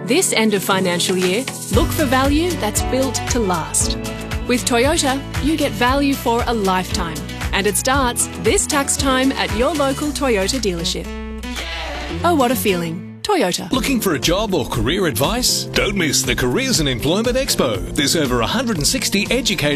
This end of financial year, look for value that's built to last. With Toyota, you get value for a lifetime, and it starts this tax time at your local Toyota dealership. Oh, what a feeling. Toyota. Looking for a job or career advice? Don't miss the Careers and Employment Expo. There's over 160 educators